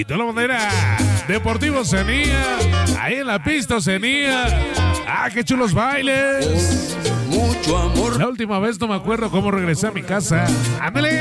Y toda la bandera. Deportivo Oceanía. Ahí en la pista Oceanía. Ah, qué chulos bailes. Mucho amor. La última vez no me acuerdo cómo regresé a mi casa. Ándale.